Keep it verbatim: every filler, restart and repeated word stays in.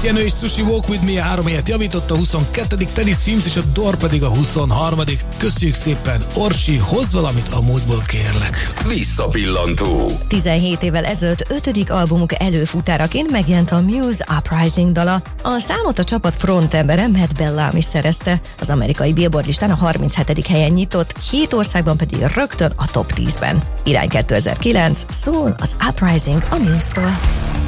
Jenő és Sushi Walk With Me a három helyet javított, a huszonkettedik Teddy Swims és a Door pedig a huszonharmadik Köszönjük szépen, Orsi, hozz valamit a múltból, kérlek. Visszapillantó. tizenhét évvel ezelőtt ötödik albumuk előfutáraként megjelent a Muse Uprising dala. A számot a csapat frontembere Matt Bellamy szerezte. Az amerikai Billboard listán a harminchetedik helyen nyitott, hét országban pedig rögtön a top tízben. Irány kétezer-kilenc, szól az Uprising a Muse-tól.